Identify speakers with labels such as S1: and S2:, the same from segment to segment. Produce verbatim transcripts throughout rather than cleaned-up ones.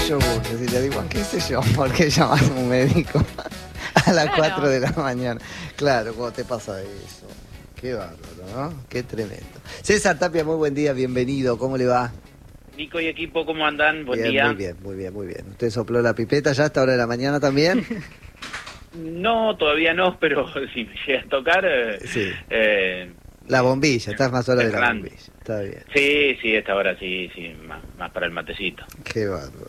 S1: yogur, Cecilia. Digo, ¿qué sé yo? ¿Por qué llamas a un médico a las
S2: Claro.
S1: cuatro de la mañana? Claro, ¿cómo te pasa eso? Qué bárbaro, ¿no? Qué tremendo. César Tapia, muy buen día, bienvenido. ¿Cómo le va?
S3: Nico y equipo, ¿cómo andan? Buen
S1: bien,
S3: día.
S1: Muy bien, muy bien, muy bien. ¿Usted sopló la pipeta ya a esta hora de la mañana también?
S3: No, todavía no, pero si me llega a tocar... eh,
S1: Sí.
S3: eh,
S1: La bombilla, estás más hora de la
S3: Fernández.
S1: bombilla. Está bien.
S3: Sí, sí, esta hora sí, sí, más, más para el matecito.
S1: Qué bárbaro.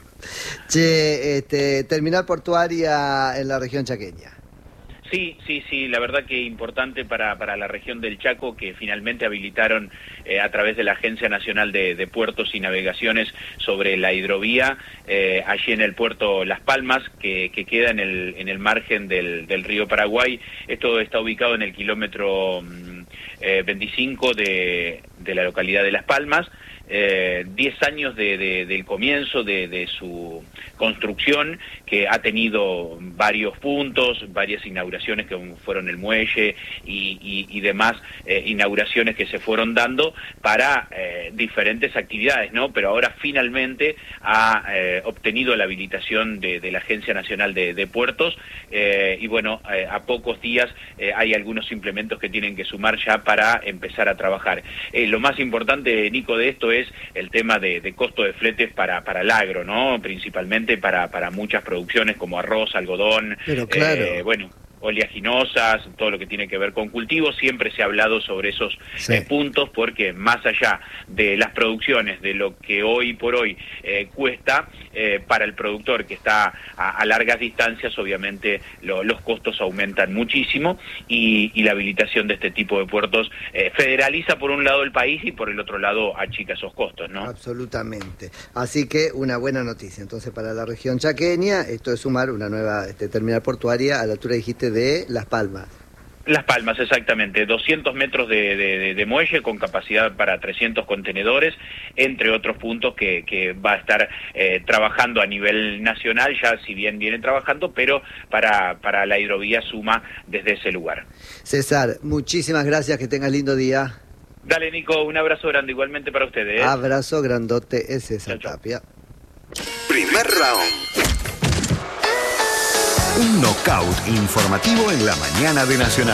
S1: Che, este, terminal portuaria en la región chaqueña.
S3: Sí, sí, sí, la verdad que importante para, para la región del Chaco, que finalmente habilitaron eh, a través de la Agencia Nacional de, de Puertos y Navegaciones sobre la hidrovía, eh, allí en el puerto Las Palmas, que, que queda en el, en el margen del, del río Paraguay. Esto está ubicado en el kilómetro eh, veinticinco de, de la localidad de Las Palmas. Eh, diez años de, de, del comienzo de, de su construcción, que ha tenido varios puntos, varias inauguraciones que fueron el muelle y, y, y demás eh, inauguraciones que se fueron dando para eh, diferentes actividades, ¿no? Pero ahora finalmente ha eh, obtenido la habilitación de, de la Agencia Nacional de, de Puertos eh, y bueno, eh, a pocos días eh, hay algunos implementos que tienen que sumar ya para empezar a trabajar. Eh, lo más importante, Nico, de esto es es el tema de, de costo de fletes para, para el agro, ¿no? Principalmente para, para muchas producciones como arroz, algodón,
S1: Pero claro.
S3: eh, bueno, oleaginosas, todo lo que tiene que ver con cultivos. Siempre se ha hablado sobre esos
S1: sí.
S3: eh, puntos, porque más allá de las producciones, de lo que hoy por hoy eh, cuesta eh, para el productor que está a, a largas distancias, obviamente lo, los costos aumentan muchísimo y, y la habilitación de este tipo de puertos eh, federaliza por un lado el país y por el otro lado achica esos costos, ¿no?
S1: Absolutamente. Así que una buena noticia. Entonces, para la región chaqueña, esto es sumar una nueva este, terminal portuaria a la altura, dijiste, de Las Palmas.
S3: Las Palmas, exactamente, doscientos metros de, de, de muelle con capacidad para trescientos contenedores, entre otros puntos que, que va a estar eh, trabajando a nivel nacional, ya si bien viene trabajando, pero para, para la hidrovía suma desde ese lugar.
S1: César, muchísimas gracias, que tengas lindo día.
S3: Dale, Nico, un abrazo grande igualmente para ustedes. ¿eh?
S1: Abrazo grandote, es César
S3: Chau, chau.
S1: Tapia.
S4: Primer round. Un knockout informativo en la mañana de Nacional.